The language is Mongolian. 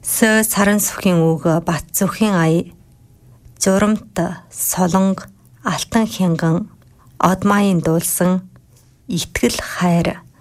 Сö саран сүхийн үг бат зүхийн ая, журамт солонг алтан хянган, одмаийн дуулсан итгэл хайр